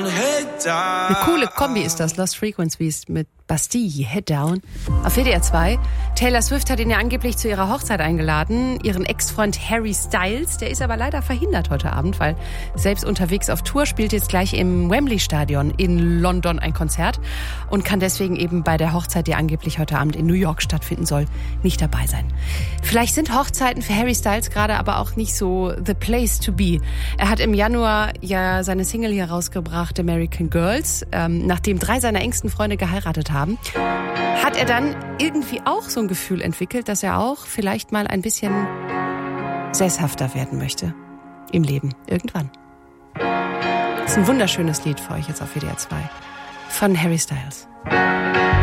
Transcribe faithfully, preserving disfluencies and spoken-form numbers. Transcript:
Eine coole Kombi ist das, Lost Frequencies mit Bastille, Head Down. Auf W D R zwei. Taylor Swift hat ihn ja angeblich zu ihrer Hochzeit eingeladen. Ihren Ex-Freund Harry Styles, der ist aber leider verhindert heute Abend, weil selbst unterwegs auf Tour spielt jetzt gleich im Wembley-Stadion in London ein Konzert und kann deswegen eben bei der Hochzeit, die angeblich heute Abend in New York stattfinden soll, nicht dabei sein. Vielleicht sind Hochzeiten für Harry Styles gerade aber auch nicht so the place to be. Er hat im Januar ja seine Single hier rausgebracht, American Girls, ähm, nachdem drei seiner engsten Freunde geheiratet haben. Hat er dann irgendwie auch so ein Gefühl entwickelt, dass er auch vielleicht mal ein bisschen sesshafter werden möchte im Leben, irgendwann. Das ist ein wunderschönes Lied für euch jetzt auf W D R zwei von Harry Styles.